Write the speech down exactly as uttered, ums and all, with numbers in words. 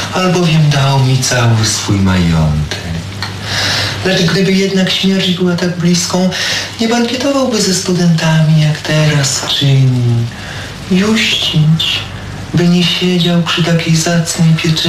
albowiem dał mi cały swój majątek. Lecz gdyby jednak śmierć była tak bliską, nie bankietowałby ze studentami, jak teraz czyni. Juścić by nie siedział przy takiej zacnej pieczeni